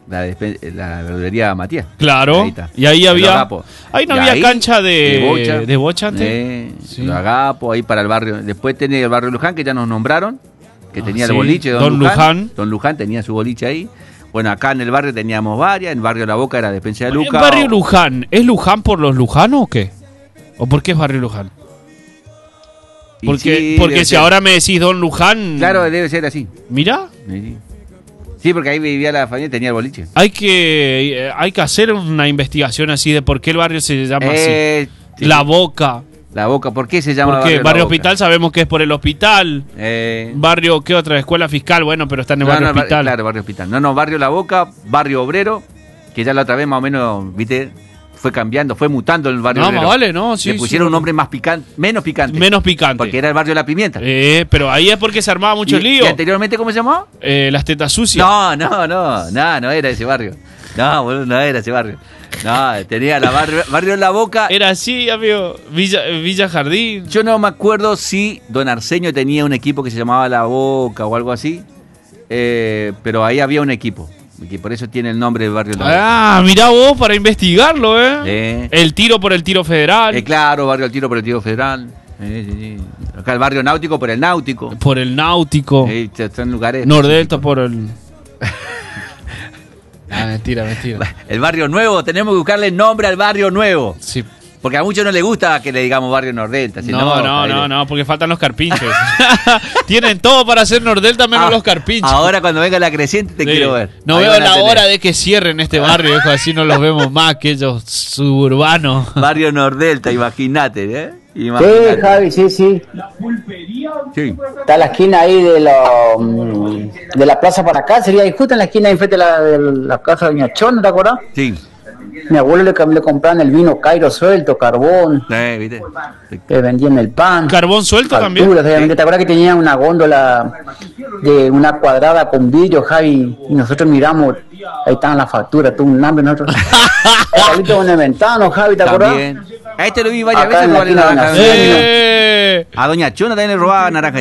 la verdulería Matías. Claro. Ahí está. Y ahí había. Ahí no Y había ahí, cancha de bocha antes. Sí. Los Agapos, ahí para el barrio. Después tenía el barrio Luján, que ya nos nombraron, que tenía el sí. boliche de Don Luján. Don Luján tenía su boliche ahí. Bueno, acá en el barrio teníamos varias. En el barrio La Boca era Despensa de Luca. ¿El barrio Luján es Luján por los lujanos o qué? ¿O por qué es barrio Luján? Porque si ahora me decís Don Luján... Claro, debe ser así. Mira. Sí, porque ahí vivía la familia y tenía el boliche. Hay que hacer una investigación así de por qué el barrio se llama así. Sí. La Boca. La Boca, ¿por qué se llama Porque barrio La Boca? Hospital sabemos que es por el hospital. Barrio, ¿qué otra? Escuela Fiscal, bueno, pero está en el barrio Hospital. Claro, barrio Hospital. No, barrio La Boca, barrio Obrero, que ya la otra vez más o menos, viste, fue cambiando, fue mutando el barrio Obrero. No, vale, no, sí. Le pusieron un nombre más picante, menos picante. Menos picante. Porque era el barrio La Pimienta. Pero ahí es porque se armaba mucho lío. ¿Y anteriormente cómo se llamaba? Las Tetas Sucias. No era ese barrio. No, boludo, no era ese barrio. No, tenía barrio La Boca. Era así, amigo. Villa Jardín. Yo no me acuerdo si Don Arsenio tenía un equipo que se llamaba La Boca o algo así. Pero ahí había un equipo. Que por eso tiene el nombre del barrio La Boca. Mirá vos para investigarlo, El tiro por el tiro federal. Claro, barrio El Tiro por el Tiro Federal. Sí. Acá el barrio Náutico por el Náutico. Por el Náutico. Son lugares. Nordelta por el... mentira. El barrio Nuevo, tenemos que buscarle nombre al barrio Nuevo. Sí. Porque a muchos no les gusta que le digamos barrio Nordelta. No, porque faltan los carpinchos. Tienen todo para hacer Nordelta menos los carpinchos. Ahora cuando venga la creciente te quiero ver. No veo la hora de que cierren este barrio, viejo, así no los vemos más que ellos suburbanos. Barrio Nordelta, imagínate, Sí, Javi, sí. ¿La pulpería? Sí. Está la esquina ahí de la plaza para acá, sería ahí justo en la esquina enfrente de la casa de Doña Chona, ¿te acuerdas? Sí. Mi abuelo le compraban el vino Cairo suelto, carbón. ¿Viste? Le vendían el pan. ¿Carbón suelto facturas, también? ¿Te acuerdas que tenía una góndola de una cuadrada con vidrio, Javi? Y nosotros miramos, ahí estaban las facturas, tuvo un hambre nosotros. Carlito Bonaventano, Javi, ¿te acuerdas? A este lo vi varias Acá veces robarle naranja. A Doña Chona también le robaba naranja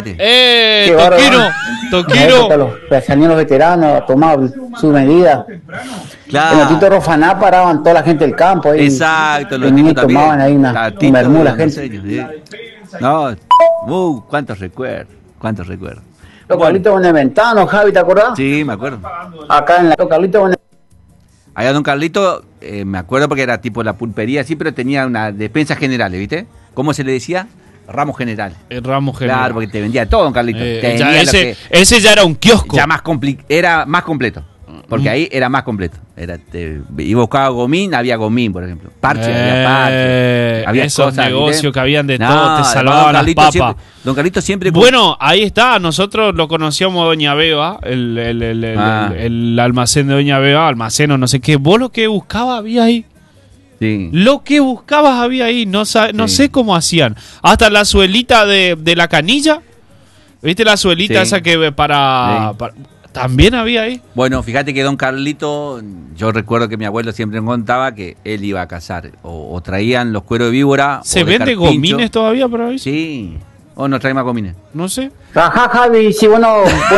Toquino. Los veteranos tomaban su medida. Claro. En el Tito Rofaná paraban toda la gente del campo. Ahí, exacto, los niños también. Tomaban ahí una mermú la gente. Cuántos recuerdos. Los Carlitos Bonaventano, Javi, ¿te acordás? Sí, me acuerdo. Acá en la Carlitos Bonaventano. Allá Don Carlito, me acuerdo porque era tipo la pulpería, sí, pero tenía una despensa generales, ¿viste? ¿Cómo se le decía? Ramos generales. El ramo general. Claro, porque te vendía todo, Don Carlito. Ese ya era un kiosco. Ya era más completo. Porque ahí era más completo. Y buscaba gomín, había gomín, por ejemplo. Parche, había parche. Había esos cosas, negocios, ¿viste? Que habían de todo, te Don salvaban las papas. Don Carlito siempre... Bueno, ahí está, nosotros lo conocíamos a Doña Beba, el almacén de Doña Beba, almacén o no sé qué. Vos lo que buscabas había ahí. Sí. Lo que buscabas había ahí, no sé cómo hacían. Hasta la suelita de la canilla, ¿viste la suelita esa que para también había ahí? Bueno, fíjate que Don Carlito, yo recuerdo que mi abuelo siempre me contaba que él iba a cazar, o traían los cueros de víbora. ¿Se vende gomines todavía por ahí? Sí. ¿O no trae más gomines? No sé. Ajá, Javi, si vos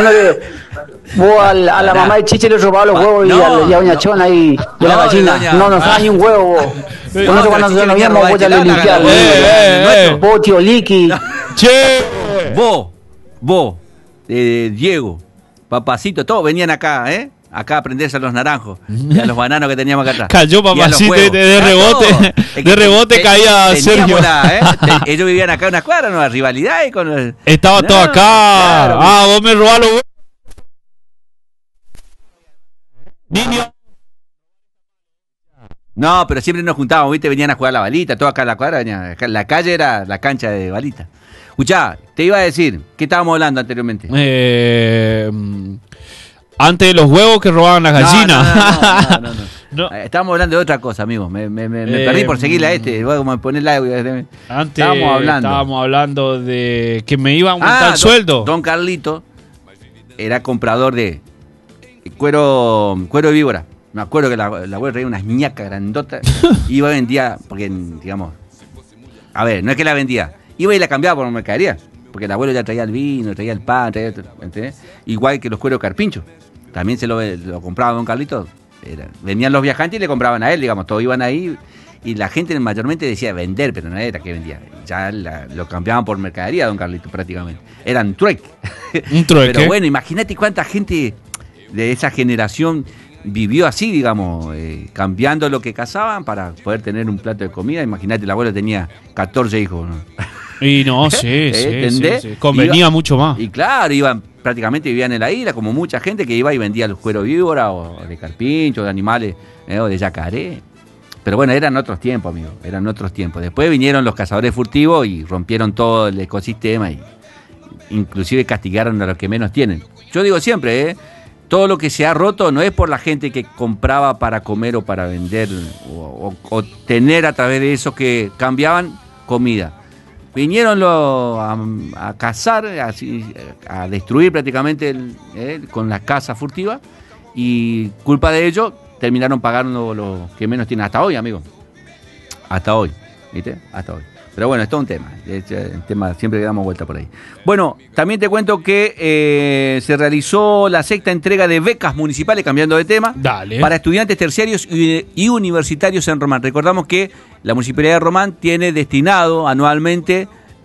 a la mamá de Chiche le robaba los huevos y a Doña Chona y la gallina. No nos da ni un huevo vos. Nosotros cuando nos veíamos vos ya le limpiaban. Vos, tío Liqui. Che. Vos, Diego, Papacito, todos venían acá, acá a prenderse a los naranjos y a los bananos que teníamos acá atrás. Cayó Papacito de rebote. De rebote caía Sergio. Ellos vivían acá en una cuadra, no, rivalidad con estaba todo acá. Claro. Vos me robás los huevos. Niño. No, pero siempre nos juntábamos, ¿viste? Venían a jugar la balita, todo acá en la cuadra, la calle era la cancha de balita. Escuchá, te iba a decir, ¿qué estábamos hablando anteriormente? Antes de los huevos que robaban las gallinas. No. Estábamos hablando de otra cosa, amigo. Me perdí por seguirle a Voy a poner la... Antes estábamos hablando de que me iba a aumentar el sueldo. Don Carlito era comprador de cuero de víbora. Me acuerdo que la abuela traía unas ñacas grandotas. Iba a vendía, porque digamos... A ver, no es que la vendía. Iba y la cambiaba por mercadería. Porque el abuelo ya traía el vino, traía el pan, ¿entendés? Igual que los cueros carpinchos. También se lo compraba Don Carlito. venían los viajantes y le compraban a él, digamos, todos iban ahí y la gente mayormente decía vender, pero no era que vendía, ya lo cambiaban por mercadería, don Carlito, prácticamente. Eran trueque. Un trueque. Pero bueno, imagínate cuánta gente de esa generación vivió así, digamos, cambiando lo que cazaban para poder tener un plato de comida. Imagínate, el abuelo tenía 14 hijos, ¿no? Y no, sí. Convenía mucho más. Y claro, prácticamente vivían en la isla, como mucha gente que iba y vendía los cueros víbora, o de carpincho, de animales, o de yacaré. Pero bueno, eran otros tiempos, amigo, eran otros tiempos. Después vinieron los cazadores furtivos y rompieron todo el ecosistema y inclusive castigaron a los que menos tienen. Yo digo siempre, todo lo que se ha roto no es por la gente que compraba para comer o para vender o tener a través de eso que cambiaban comida. Vinieron a cazar, a destruir prácticamente con la caza furtiva y culpa de ello terminaron pagando los que menos tienen hasta hoy, amigo. Hasta hoy, ¿viste? Hasta hoy. Pero bueno, es todo un tema. El tema siempre le damos vuelta por ahí. Bueno, también te cuento que se realizó la 6ª entrega de becas municipales, cambiando de tema, para estudiantes terciarios y universitarios en Román. Recordamos que la Municipalidad de Román tiene destinado anualmente,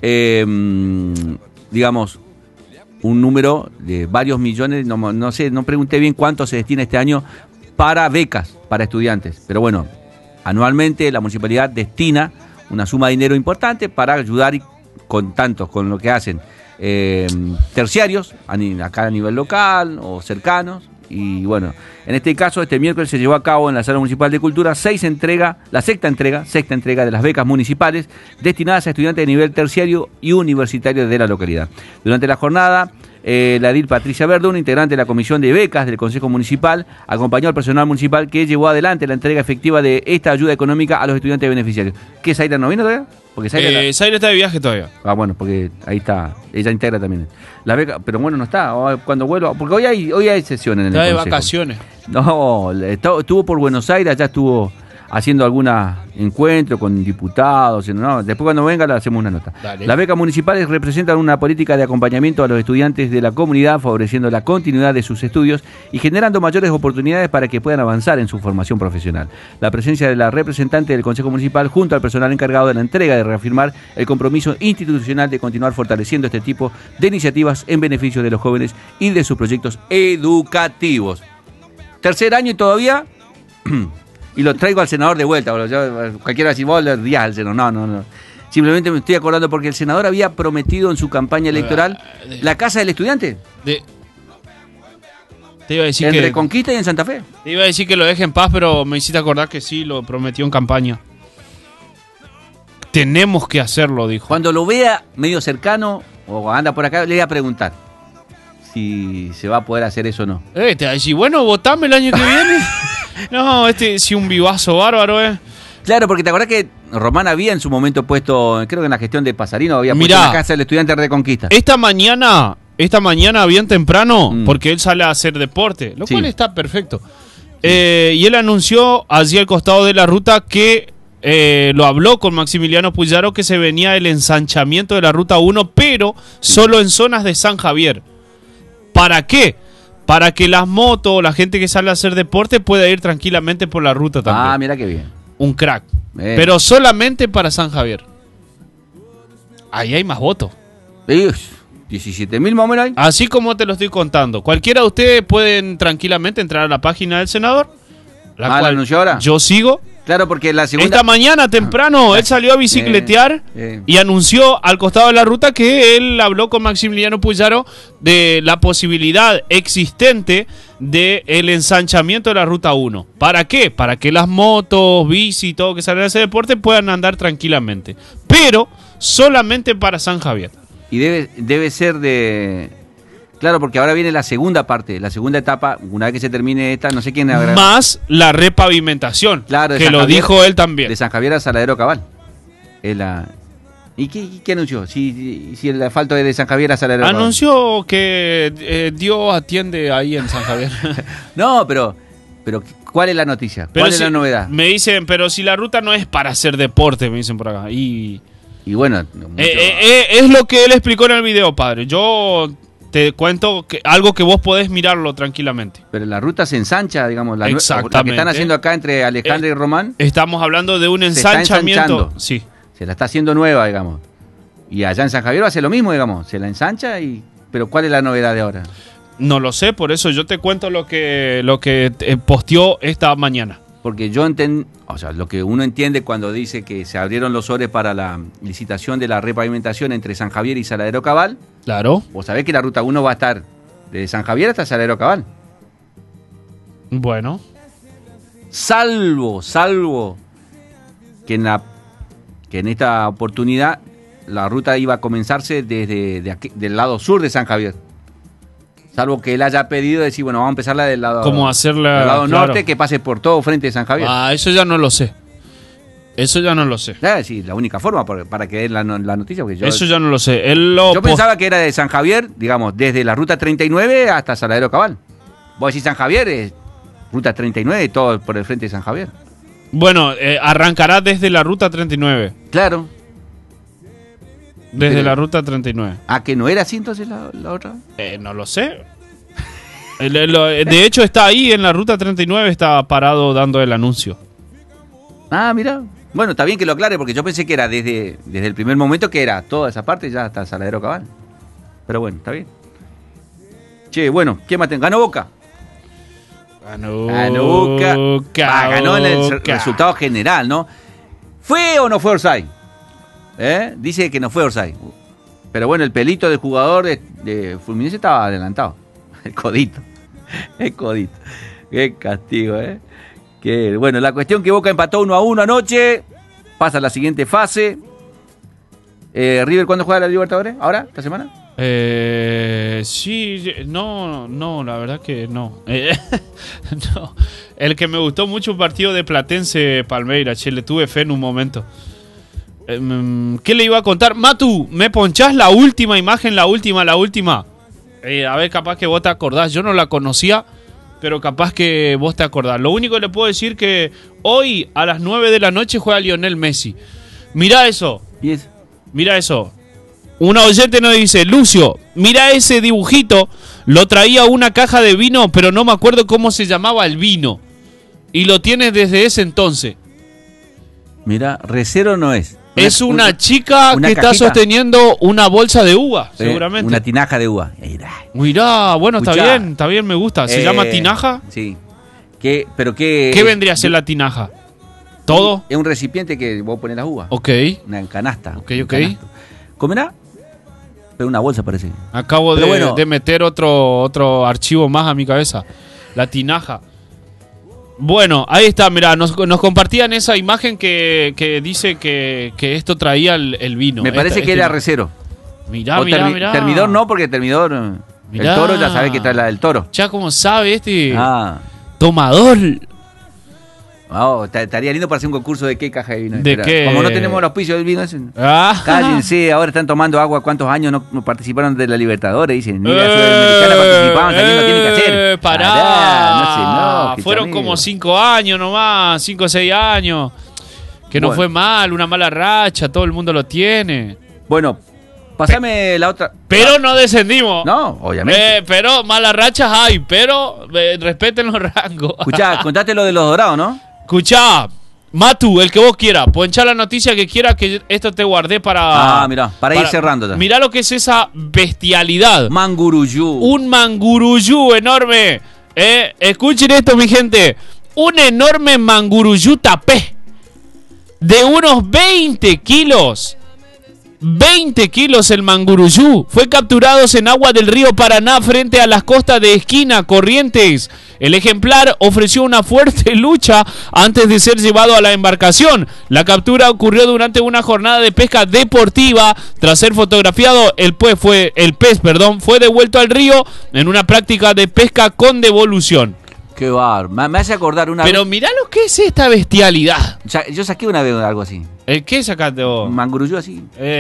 digamos, un número de varios millones, no sé, no pregunté bien cuánto se destina este año para becas para estudiantes. Pero bueno, anualmente la Municipalidad destina una suma de dinero importante para ayudar con lo que hacen terciarios, acá a nivel local o cercanos. Y bueno, en este caso, este miércoles se llevó a cabo en la Sala Municipal de Cultura la sexta entrega de las becas municipales destinadas a estudiantes de nivel terciario y universitario de la localidad. Durante la jornada, la edil Patricia Verdún, integrante de la Comisión de Becas del Consejo Municipal, acompañó al personal municipal que llevó adelante la entrega efectiva de esta ayuda económica a los estudiantes beneficiarios. ¿Qué, Zaira no vino todavía? Porque Zaira está de viaje todavía. Ah, bueno, porque ahí está, ella integra también la beca, pero bueno, no está, cuando vuelva, porque hoy hay sesiones en el Consejo. Está de vacaciones. No, estuvo por Buenos Aires, ya estuvo haciendo algunos encuentros con diputados, ¿no? Después cuando venga le hacemos una nota. Dale. Las becas municipales representan una política de acompañamiento a los estudiantes de la comunidad, favoreciendo la continuidad de sus estudios y generando mayores oportunidades para que puedan avanzar en su formación profesional. La presencia de la representante del Consejo Municipal junto al personal encargado de la entrega de reafirmar el compromiso institucional de continuar fortaleciendo este tipo de iniciativas en beneficio de los jóvenes y de sus proyectos educativos. Tercer año y todavía... Y lo traigo al senador de vuelta, bro. Cualquiera decir, vos le días al senador. No. Simplemente me estoy acordando porque el senador había prometido en su campaña electoral la casa del estudiante. Te iba a decir en Reconquista y en Santa Fe. Te iba a decir que lo deje en paz, pero me hiciste acordar que sí, lo prometió en campaña. Tenemos que hacerlo, dijo. Cuando lo vea medio cercano o anda por acá, le voy a preguntar si se va a poder hacer eso o no. Te va a decir, bueno, votame el año que viene. No, sí, un vivazo bárbaro, Claro, porque te acordás que Román había en su momento puesto, creo que en la gestión de Pasarino, había puesto la casa del estudiante de Reconquista. Esta mañana bien temprano, porque él sale a hacer deporte, lo cual está perfecto. Y él anunció allí al costado de la ruta que lo habló con Maximiliano Puyaro que se venía el ensanchamiento de la ruta 1, pero solo en zonas de San Javier. ¿Para qué? Para que las motos, la gente que sale a hacer deporte pueda ir tranquilamente por la ruta también. Ah, mira qué bien. Un crack. Pero solamente para San Javier. Ahí hay más votos. 17.000 más o menos. Así como te lo estoy contando. Cualquiera de ustedes pueden tranquilamente entrar a la página del senador. La cual anunció ahora. Yo sigo. Claro, porque la segunda... Esta mañana temprano él salió a bicicletear y anunció al costado de la ruta que él habló con Maximiliano Puyaro de la posibilidad existente del ensanchamiento de la ruta 1. ¿Para qué? Para que las motos, bici y todo que salen a hacer deporte puedan andar tranquilamente. Pero solamente para San Javier. Y debe ser de... Claro, porque ahora viene la segunda parte, la segunda etapa, una vez que se termine esta, no sé quién habrá... Más la repavimentación, claro, que lo dijo él también. De San Javier a Saladero Cabal. ¿Y qué anunció? Si el asfalto es de San Javier a Saladero Cabal. Anunció que Dios atiende ahí en San Javier. No, pero ¿cuál es la noticia? ¿Cuál es la novedad? Me dicen, pero si la ruta no es para hacer deporte, me dicen por acá. Y bueno... es lo que él explicó en el video, padre. Yo... te cuento algo que vos podés mirarlo tranquilamente. Pero la ruta se ensancha, digamos, la que Exactamente. están haciendo acá entre Alejandra y Román. Estamos hablando de un ensanchamiento. Sí. Se la está haciendo nueva, digamos. Y allá en San Javier va a ser lo mismo, digamos. Se la ensancha pero ¿cuál es la novedad de ahora? No lo sé, por eso yo te cuento lo que posteó esta mañana. Porque yo entiendo, o sea, lo que uno entiende cuando dice que se abrieron los sobres para la licitación de la repavimentación entre San Javier y Saladero Cabal. Claro. Vos sabés que la ruta 1 va a estar desde San Javier hasta Saladero Cabal. Bueno. Salvo que en esta oportunidad la ruta iba a comenzarse del lado sur de San Javier. Salvo que él haya pedido decir, bueno, vamos a empezarla del lado, ¿cómo hacerla, del lado claro, norte, que pase por todo frente de San Javier. Eso ya no lo sé. Sí, la única forma para que dé la noticia. Porque eso ya no lo sé. Yo pensaba que era de San Javier, digamos, desde la ruta 39 hasta Saladero Cabal. Vos decís San Javier, es ruta 39, todo por el frente de San Javier. Bueno, arrancará desde la ruta 39. Claro. Desde la ruta 39. ¿Que no era así entonces la otra? No lo sé. De hecho está ahí en la ruta 39, está parado dando el anuncio. Mira. Bueno, está bien que lo aclare porque yo pensé que era desde el primer momento que era toda esa parte ya hasta Saladero Cabal. Pero bueno, está bien. Che, bueno, ¿qué más tengo? ¿Ganó Boca? Ganó Boca. Ganó en el resultado general, ¿no? ¿Fue o no fue offside? Dice que no fue offside. Pero bueno, el pelito del jugador de Fluminense estaba adelantado. El codito. Qué castigo, Bueno, la cuestión que Boca empató 1-1 anoche. Pasa a la siguiente fase. ¿River cuándo juega la Libertadores? ¿Ahora? ¿Esta semana? Sí, no, la verdad que no. No. El que me gustó mucho un partido de Platense Palmeiras, le tuve fe en un momento. ¿Qué le iba a contar? Matu, ¿me ponchás la última imagen, la última? A ver, capaz que vos te acordás. Yo no la conocía, pero capaz que vos te acordás. Lo único que le puedo decir que hoy a las 9 de la noche juega Lionel Messi. Mirá eso. Yes. Mirá eso. Un oyente nos dice, Lucio, mirá ese dibujito. Lo traía una caja de vino, pero no me acuerdo cómo se llamaba el vino. Y lo tiene desde ese entonces. Mirá, recero no es. Es una chica que está soteniendo una bolsa de uva, seguramente. Una tinaja de uva. Mirá, bueno, está bien, me gusta. ¿Se llama tinaja? Sí. ¿Qué vendría a ser la tinaja? ¿Todo? Es un recipiente que vos pones las uvas. Ok. Una canasta. Ok. ¿Comerá? Pero una bolsa parece. Acabo de meter otro archivo más a mi cabeza. La tinaja. Bueno, ahí está, mirá, nos compartían esa imagen que dice que esto traía el vino. Me parece que era recero. Mirá. Termidor no, porque Termidor, mirá, el toro ya sabe que trae la del toro. Ya como sabe tomador. Estaría lindo para hacer un concurso de qué caja de vino. ¿De qué? Como no tenemos el auspicio del vino. Cállense, ahora están tomando agua. ¿Cuántos años no participaron de la Libertadores? Dicen, ni la Sudamericana participaban, también lo tienen que hacer. Pará, fueron como 5 años nomás, 5 o 6 años. Que no fue mal, una mala racha, todo el mundo lo tiene. Bueno, pasame la otra. Pero no descendimos. No, obviamente. Pero malas rachas hay, pero respeten los rangos. Escuchá, contate lo de los dorados, ¿no? Escuchá, Matu, el que vos quieras, ponchá la noticia que quieras, que esto te guardé para... mirá, para ir cerrando. Mirá lo que es esa bestialidad. Manguruyú. Un manguruyú enorme. Escuchen esto, mi gente. Un enorme manguruyú tapé. De unos 20 kilos. 20 kilos el manguruyú. Fue capturado en agua del río Paraná frente a las costas de Esquina, Corrientes. El ejemplar ofreció una fuerte lucha antes de ser llevado a la embarcación. La captura ocurrió durante una jornada de pesca deportiva. Tras ser fotografiado, el pez fue devuelto al río en una práctica de pesca con devolución. Qué bar, me hace acordar una Pero mirá lo que es esta bestialidad. Yo saqué una vez algo así. ¿El qué sacaste vos? Un manguruyú así.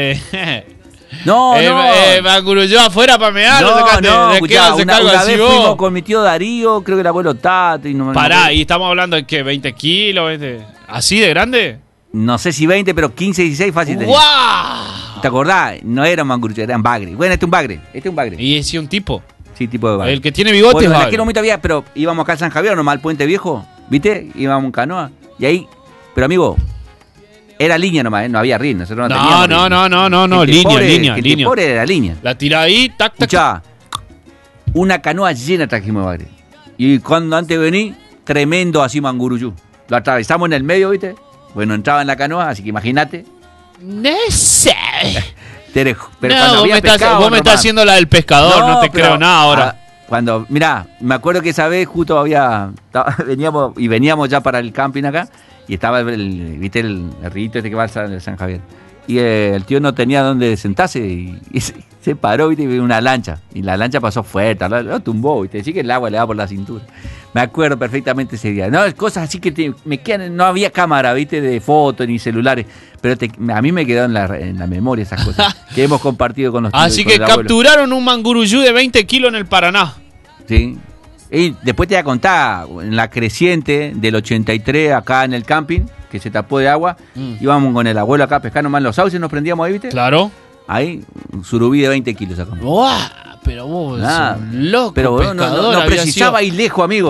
No. Manguruyú afuera para mear. Escuchá, una vez fuimos con mi tío Darío, creo que el abuelo Tato. Pará, y estamos hablando de ¿qué? ¿20 kilos? ¿20? ¿Así de grande? No sé si 20, pero 15, 16 fácil. ¡Guau! ¿Te acordás? No era un mangurú, eran bagre. Bueno, este es un bagre. Y es un tipo. Sí, tipo de bagre. El que tiene bigote bueno, es en bagre. aquel momento había, pero íbamos acá al San Javier, nomás al Puente Viejo, ¿viste? Íbamos en canoa. Y ahí, pero amigo, era línea nomás, no había río. Nosotros no teníamos no, línea. Pobre era línea. La tira ahí, tac. Escuchá, una canoa llena trajimos de bagre. Y cuando antes de venir, tremendo así manguruyú. Lo atravesamos en el medio, ¿viste? Bueno, entraba en la canoa, así que imagínate. No sé. Pero no, vos me estás haciendo la del pescador, no te creo nada ahora. Mirá, me acuerdo que esa vez justo veníamos ya para el camping acá, y estaba ¿viste? El rito este que va al San Javier. Y el tío no tenía dónde sentarse y se paró, ¿viste? Y vino una lancha. Y la lancha pasó fuerte, lo tumbó, ¿viste? Así que el agua le da por la cintura. Me acuerdo perfectamente ese día. No, cosas así que me quedan. No había cámara, ¿viste? De fotos ni celulares. Pero a mí me quedó en la memoria esas cosas que hemos compartido con los tíos. Así que capturaron un manguruyú de 20 kilos en el Paraná. Sí. Y después te voy a contar, en la creciente del 83, acá en el camping, que se tapó de agua, íbamos con el abuelo acá a pescar nomás los sauces, nos prendíamos ahí, ¿viste? Claro. Ahí, un surubí de 20 kilos sacamos. ¡Buah! Pero vos sos un loco, pero pescador. No precisaba ir lejos, amigo.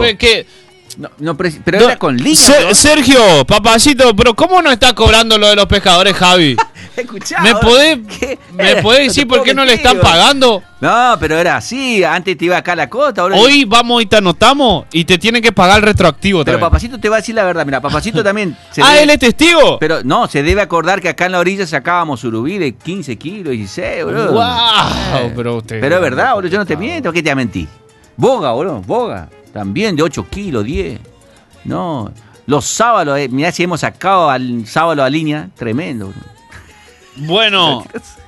Pero era con línea. Sergio, papacito, pero ¿cómo no está cobrando lo de los pescadores, Javi? Escuchá, ¿Me podés decir por qué no le están pagando? No, pero era así. Antes te iba acá a la costa. Ahora hoy vamos y te anotamos y te tienen que pagar el retroactivo. Pero papacito te va a decir la verdad. Mira, papacito también. Él es testigo. Pero no, se debe acordar que acá en la orilla sacábamos surubí de 15 kilos, 16, boludo. ¡Wow! Pero es verdad, boludo. Yo no te miento. ¿Qué te voy a mentir? Boga, boludo. Boga. También de 8 kilos, 10. No. Los sábados, mirá si hemos sacado al sábado a línea. Tremendo, boludo. Bueno,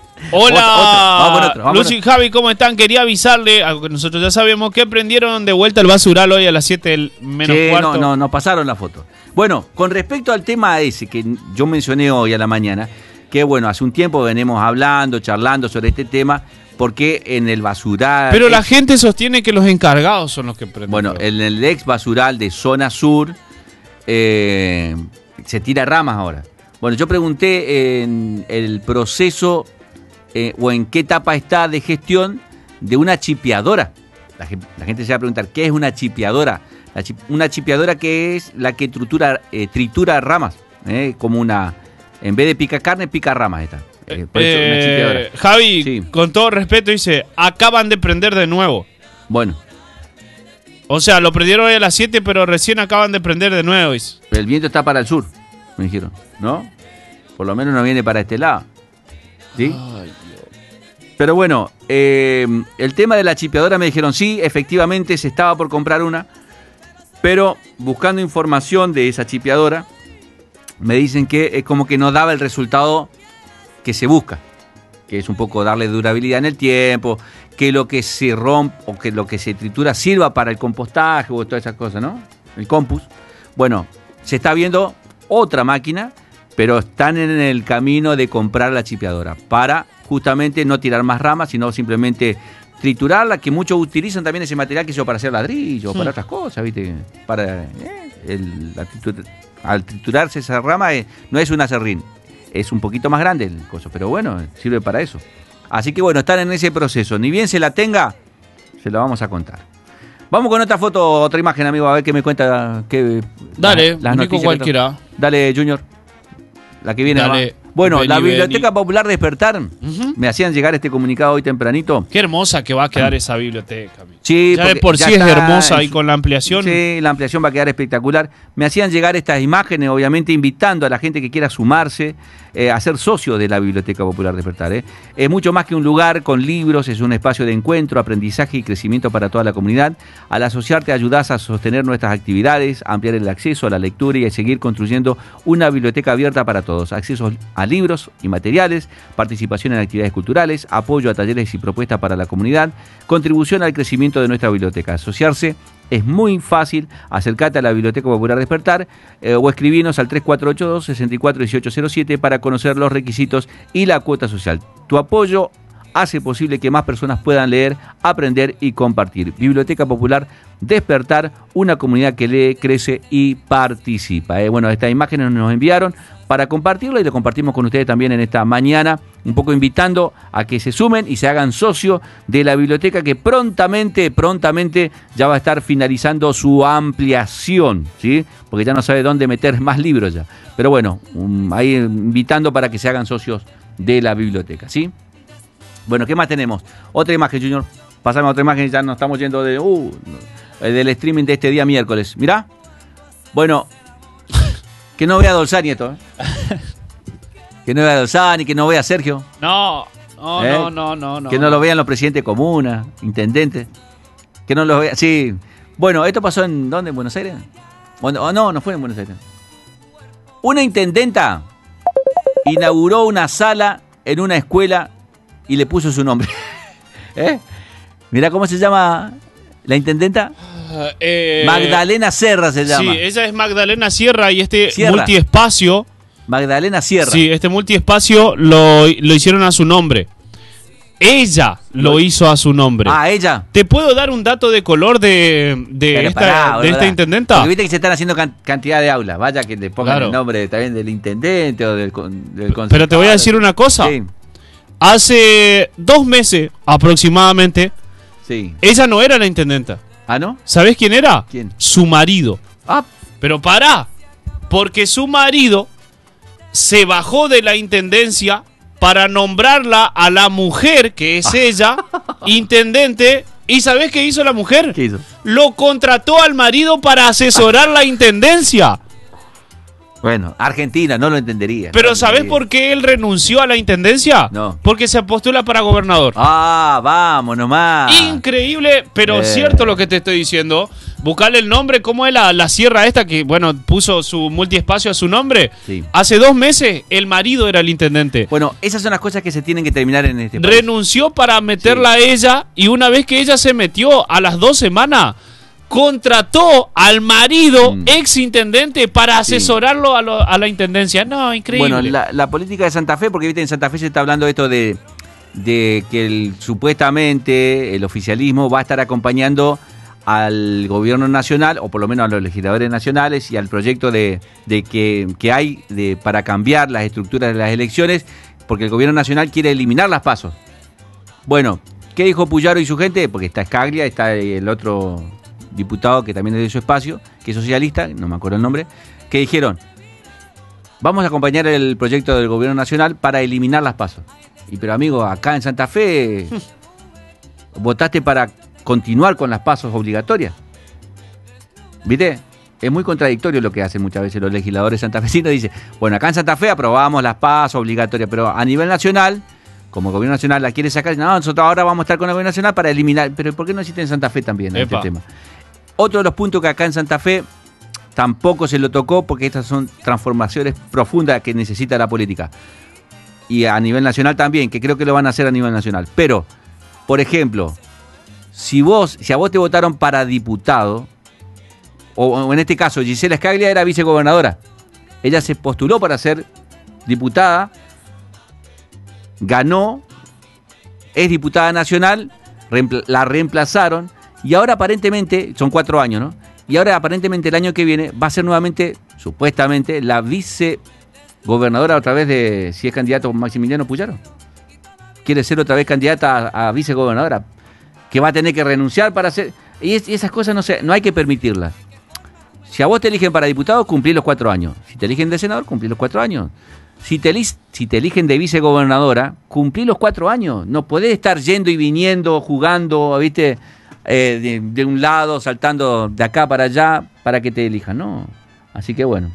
hola, Lucy y Javi, ¿cómo están? Quería avisarle, algo que nosotros ya sabemos, que prendieron de vuelta el basural hoy a las 7 menos cuarto. No, nos pasaron la foto. Bueno, con respecto al tema ese que yo mencioné hoy a la mañana, que bueno, hace un tiempo venimos hablando, charlando sobre este tema, porque en el basural... Pero la gente sostiene que los encargados son los que prenden. Bueno, en el ex basural de zona sur se tira ramas ahora. Bueno, yo pregunté en el proceso o en qué etapa está de gestión de una chipeadora. La gente se va a preguntar, ¿qué es una chipeadora? Una chipeadora que es la que tritura ramas, como una... En vez de picar carne, pica ramas esta. Por eso, una chipeadora. Javi, sí. Con todo respeto, dice, acaban de prender de nuevo. Bueno. O sea, lo prendieron hoy a las 7, pero recién acaban de prender de nuevo, dice. El viento está para el sur, me dijeron, ¿no? Por lo menos no viene para este lado. ¿Sí? Ay, Dios. Pero bueno, el tema de la chipeadora me dijeron, sí, efectivamente se estaba por comprar una, pero buscando información de esa chipeadora, me dicen que es como que no daba el resultado que se busca, que es un poco darle durabilidad en el tiempo, que lo que se rompe o que lo que se tritura sirva para el compostaje o todas esas cosas, ¿no? El compost. Bueno, se está viendo otra máquina, pero están en el camino de comprar la chipeadora para justamente no tirar más ramas, sino simplemente triturarla, que muchos utilizan también ese material que se para hacer ladrillo, para otras cosas, ¿viste? Para al triturarse esa rama no es un aserrín, es un poquito más grande el coso, pero bueno, sirve para eso. Así que bueno, están en ese proceso. Ni bien se la tenga, se la vamos a contar. Vamos con otra foto, otra imagen, amigo, a ver qué me cuenta. Dale, las noticias cualquiera. Dale, Junior. La que viene. Dale, bueno, la Biblioteca Popular Despertar, me hacían llegar este comunicado hoy tempranito. Qué hermosa que va a quedar esa biblioteca. Sí, ya de por sí es hermosa y con la ampliación. Sí, la ampliación va a quedar espectacular. Me hacían llegar estas imágenes, obviamente invitando a la gente que quiera sumarse a ser socio de la Biblioteca Popular Despertar. Es mucho más que un lugar con libros, es un espacio de encuentro, aprendizaje y crecimiento para toda la comunidad. Al asociarte ayudás a sostener nuestras actividades, ampliar el acceso a la lectura y a seguir construyendo una biblioteca abierta para todos. Acceso a libros y materiales, participación en actividades culturales, apoyo a talleres y propuestas para la comunidad, contribución al crecimiento de nuestra biblioteca. Asociarse es muy fácil, acércate a la Biblioteca Popular Despertar o escribinos al 3482-641807 para conocer los requisitos y la cuota social. Tu apoyo hace posible que más personas puedan leer, aprender y compartir. Biblioteca Popular Despertar, una comunidad que lee, crece y participa. Bueno, estas imágenes nos enviaron para compartirlo y lo compartimos con ustedes también en esta mañana, un poco invitando a que se sumen y se hagan socios de la biblioteca que prontamente ya va a estar finalizando su ampliación, ¿sí? Porque ya no sabe dónde meter más libros ya. Pero bueno, ahí invitando para que se hagan socios de la biblioteca, ¿sí? Bueno, ¿qué más tenemos? Otra imagen, Junior. Pasamos a otra imagen, ya nos estamos yendo del streaming de este día miércoles. Mirá. Bueno, que no vea a Dolzani esto, ¿eh? Que no vea a Dolzani, que no vea a Sergio. No. Que no lo vean los presidentes de comuna, intendentes. Que no los vean. Sí. Bueno, esto pasó en ¿dónde? ¿En Buenos Aires? Bueno, no fue en Buenos Aires. Una intendenta inauguró una sala en una escuela y le puso su nombre. Mirá cómo se llama la intendenta. Magdalena Sierra se llama. Sí, ella es Magdalena Sierra y multiespacio. Magdalena Sierra. Sí, este multiespacio lo hicieron a su nombre. Ella lo hizo a su nombre. Ah, ella. ¿Te puedo dar un dato de color de esta intendenta? Porque viste que se están haciendo cantidad de aulas. Vaya que le pongan el nombre también del intendente o del concejal. Pero te voy a decir una cosa. Sí. Hace 2 meses aproximadamente, ella no era la intendenta. ¿Ah, no? ¿Sabés quién era? ¿Quién? Su marido. Ah. Pero pará, porque su marido se bajó de la intendencia para nombrarla a la mujer, que es ella, intendente. ¿Y sabés qué hizo la mujer? ¿Qué hizo? Lo contrató al marido para asesorar la intendencia. Bueno, Argentina no lo entendería. ¿Pero sabés por qué él renunció a la intendencia? No. Porque se postula para gobernador. Ah, vamos nomás. Increíble, pero cierto lo que te estoy diciendo. Buscarle el nombre, ¿cómo es la sierra esta que, bueno, puso su multiespacio a su nombre? Sí. Hace 2 meses el marido era el intendente. Bueno, esas son las cosas que se tienen que terminar en este país. Renunció para meterla a ella y una vez que ella se metió, a las 2 semanas... contrató al marido ex intendente para asesorarlo a la intendencia. No, increíble. Bueno, la política de Santa Fe, porque viste en Santa Fe se está hablando esto de que supuestamente el oficialismo va a estar acompañando al gobierno nacional, o por lo menos a los legisladores nacionales, y al proyecto de que hay para cambiar las estructuras de las elecciones, porque el gobierno nacional quiere eliminar las PASO. Bueno, ¿qué dijo Puyaro y su gente? Porque está Scaglia, está el otro diputado que también es de su espacio, que es socialista, no me acuerdo el nombre, que dijeron, vamos a acompañar el proyecto del gobierno nacional para eliminar las PASO. Y pero amigo, acá en Santa Fe votaste para continuar con las PASO obligatorias. ¿Viste? Es muy contradictorio lo que hacen muchas veces los legisladores santafesinos. Dice, bueno, acá en Santa Fe aprobamos las PASO obligatorias, pero a nivel nacional, como el gobierno nacional la quiere sacar, no, nosotros ahora vamos a estar con el gobierno nacional para eliminar. Pero ¿por qué no existe en Santa Fe también este tema? Otro de los puntos que acá en Santa Fe tampoco se lo tocó, porque estas son transformaciones profundas que necesita la política. Y a nivel nacional también, que creo que lo van a hacer a nivel nacional. Pero, por ejemplo, si a vos te votaron para diputado, o en este caso Gisela Scaglia era vicegobernadora, ella se postuló para ser diputada, ganó, es diputada nacional, la reemplazaron, y ahora aparentemente, son 4 años, ¿no? Y ahora aparentemente el año que viene va a ser nuevamente, supuestamente, la vicegobernadora otra vez de, si es candidato Maximiliano Puyaro. Quiere ser otra vez candidata a vicegobernadora, que va a tener que renunciar para ser... Y esas cosas no hay que permitirlas. Si a vos te eligen para diputado, cumplí los 4 años. Si te eligen de senador, cumplí los 4 años. Si te eligen de vicegobernadora, cumplí los 4 años. No podés estar yendo y viniendo, jugando, ¿viste? De un lado, saltando de acá para allá, para que te elijan, ¿no? Así que bueno.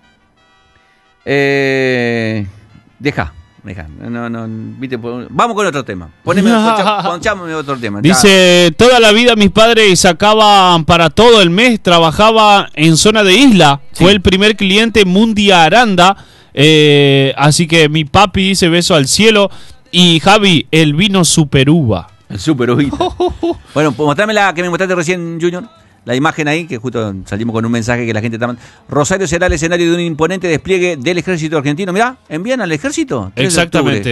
Deja. No, ¿viste? Vamos con otro tema. Ponchame otro tema. Dice, toda la vida mis padres sacaban para todo el mes, trabajaba en zona de isla. Sí. Fue el primer cliente Mundia Aranda. Así que mi papi dice beso al cielo. Y Javi, el vino Super Uva. El Super Uvita. Bueno, mostrame la que me mostraste recién, Junior. La imagen ahí, que justo salimos con un mensaje que la gente está mandando. Rosario será el escenario de un imponente despliegue del ejército argentino. Mirá, envían al ejército. Exactamente.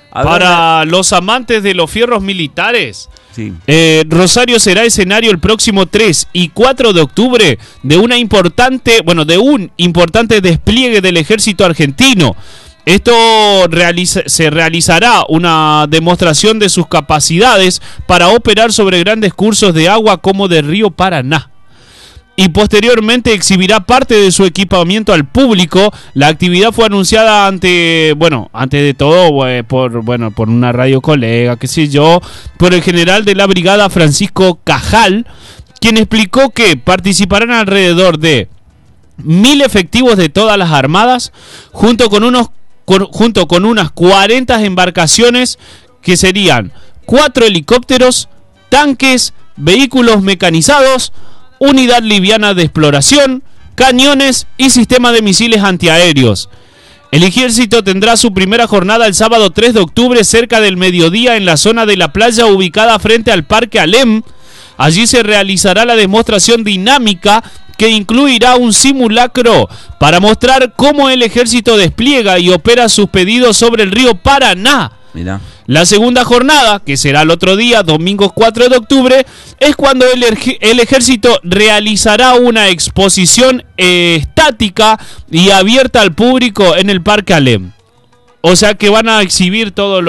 Para los amantes de los fierros militares, sí. Rosario será escenario el próximo 3 y 4 de octubre de un importante despliegue del ejército argentino. Esto se realizará una demostración de sus capacidades para operar sobre grandes cursos de agua como del río Paraná. Y posteriormente exhibirá parte de su equipamiento al público. La actividad fue anunciada antes de todo por una radio colega, qué sé yo, por el general de la brigada Francisco Cajal, quien explicó que participarán alrededor de 1.000 efectivos de todas las armadas, junto con unas 40 embarcaciones que serían 4 helicópteros, tanques, vehículos mecanizados, unidad liviana de exploración, cañones y sistema de misiles antiaéreos. El ejército tendrá su primera jornada el sábado 3 de octubre cerca del mediodía en la zona de la playa ubicada frente al Parque Alem. Allí se realizará la demostración dinámica que incluirá un simulacro para mostrar cómo el ejército despliega y opera sus pedidos sobre el río Paraná. Mirá. La segunda jornada, que será el otro día, domingo 4 de octubre, es cuando el ejército realizará una exposición estática y abierta al público en el Parque Alem. O sea que van a exhibir todos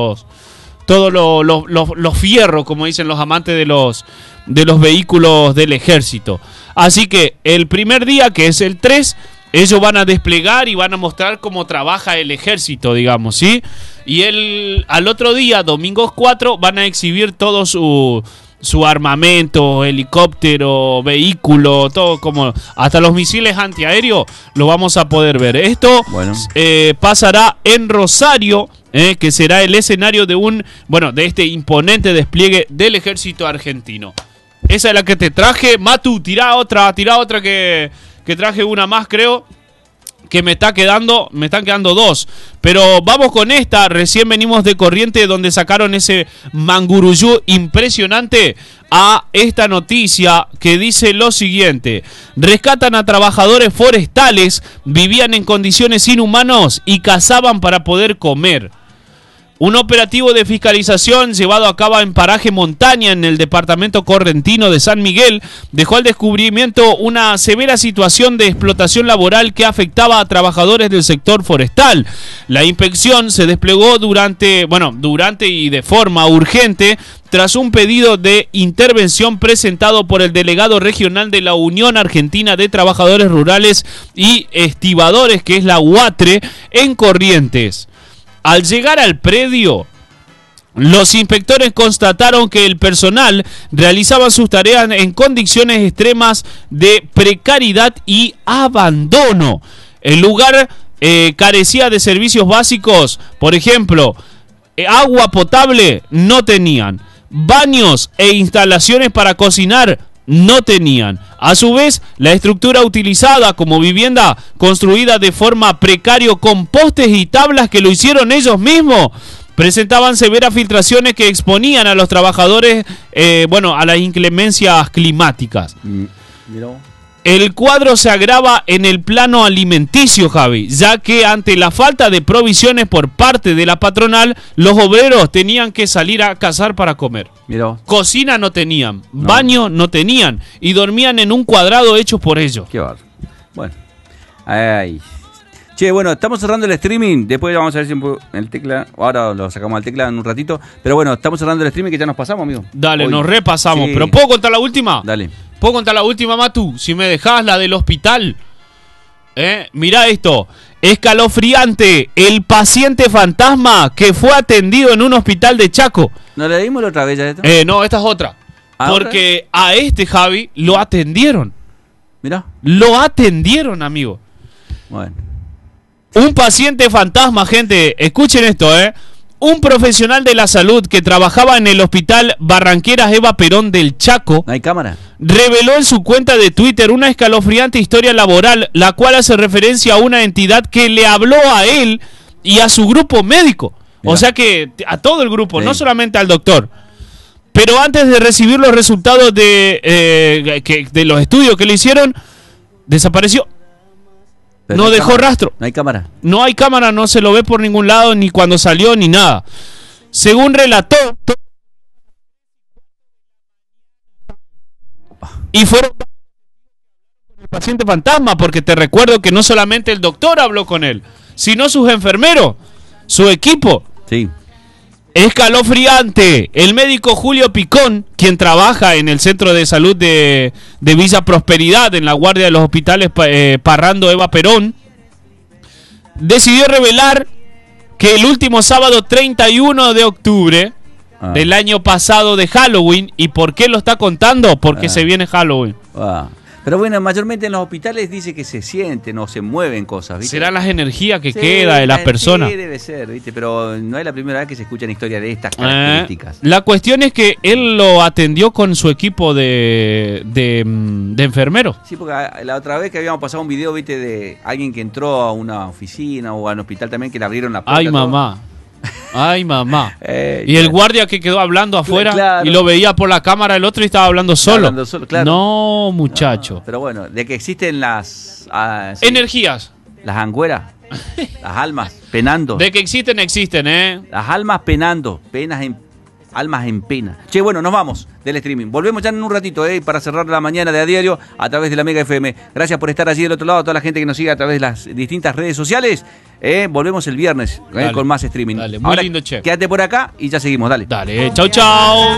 los fierros, como dicen los amantes de los vehículos del ejército. Así que el primer día, que es el 3, ellos van a desplegar y van a mostrar cómo trabaja el ejército, digamos, ¿sí? Y al otro día, domingo 4, van a exhibir todo su armamento, helicóptero, vehículo, todo como hasta los misiles antiaéreos lo vamos a poder ver. Esto pasará en Rosario, que será el escenario de este imponente despliegue del ejército argentino. Esa es la que te traje. Matu, tirá otra que traje una más, creo. Que me están quedando 2. Pero vamos con esta. Recién venimos de Corrientes, donde sacaron ese manguruyú impresionante a esta noticia que dice lo siguiente: rescatan a trabajadores forestales, vivían en condiciones inhumanas y cazaban para poder comer. Un operativo de fiscalización llevado a cabo en paraje montaña en el departamento correntino de San Miguel dejó al descubrimiento una severa situación de explotación laboral que afectaba a trabajadores del sector forestal. La inspección se desplegó durante y de forma urgente tras un pedido de intervención presentado por el delegado regional de la Unión Argentina de Trabajadores Rurales y Estibadores, que es la UATRE, en Corrientes. Al llegar al predio, los inspectores constataron que el personal realizaba sus tareas en condiciones extremas de precariedad y abandono. El lugar carecía de servicios básicos, por ejemplo, agua potable no tenían, baños e instalaciones para cocinar no tenían. A su vez, la estructura utilizada como vivienda, construida de forma precaria con postes y tablas que lo hicieron ellos mismos, presentaban severas filtraciones que exponían a los trabajadores a las inclemencias climáticas. El cuadro se agrava en el plano alimenticio, Javi, ya que ante la falta de provisiones por parte de la patronal, los obreros tenían que salir a cazar para comer. Mirá. Cocina no tenían, baño no tenían y dormían en un cuadrado hecho por ellos. Qué barro. Bueno. Ay. Che, bueno, estamos cerrando el streaming. Después vamos a ver si el tecla. Ahora lo sacamos al tecla en un ratito. Pero bueno, estamos cerrando el streaming que ya nos pasamos, amigo. Dale, hoy nos repasamos. Sí. ¿Pero puedo contar la última? Dale. ¿Puedo contar la última, Matu? Si me dejás la del hospital. Mirá esto. Escalofriante. El paciente fantasma que fue atendido en un hospital de Chaco. ¿No le dimos la otra vez ya esto? No, esta es otra. Porque a este, Javi, lo atendieron. Mirá. Lo atendieron, amigo. Bueno. Un paciente fantasma, gente. Escuchen esto, Un profesional de la salud que trabajaba en el hospital Barranqueras Eva Perón del Chaco. ¿No hay cámara? Reveló en su cuenta de Twitter una escalofriante historia laboral, la cual hace referencia a una entidad que le habló a él y a su grupo médico. Mirá. O sea que a todo el grupo, sí. No solamente al doctor. Pero antes de recibir los resultados de los estudios que le hicieron, desapareció. Pero no dejó rastro. No hay cámara. No hay cámara, no se lo ve por ningún lado, ni cuando salió, ni nada. Según relató, y fueron el paciente fantasma, porque te recuerdo que no solamente el doctor habló con él, sino sus enfermeros, su equipo. Sí. Escalofriante. El médico Julio Picón, quien trabaja en el centro de salud de Villa Prosperidad, en la guardia de los hospitales Parrando Eva Perón, decidió revelar que el último sábado 31 de octubre del año pasado de Halloween, ¿y por qué lo está contando? Porque se viene Halloween. Pero bueno, mayormente en los hospitales dice que se sienten o se mueven cosas, ¿viste? ¿Será las energías que queda de las personas? Sí, debe ser, ¿viste? Pero no es la primera vez que se escuchan historias de estas características. La cuestión es que él lo atendió con su equipo de enfermeros. Sí, porque la otra vez que habíamos pasado un video, ¿viste? De alguien que entró a una oficina o al hospital también, que le abrieron la puerta. Ay, mamá. Ay, mamá. Y el guardia que quedó hablando afuera y lo veía por la cámara el otro y estaba hablando solo. Claro. No, muchacho. No, pero bueno, de que existen las... energías. Las angüeras. Las almas penando. De que existen, Las almas penando. Almas en pena. Che, bueno, nos vamos del streaming. Volvemos ya en un ratito, para cerrar la mañana de a diario a través de la Mega FM. Gracias por estar allí del otro lado, a toda la gente que nos sigue a través de las distintas redes sociales. Volvemos el viernes con más streaming. Dale, muy lindo, che. Quédate por acá y ya seguimos, dale. Dale, chau, chau.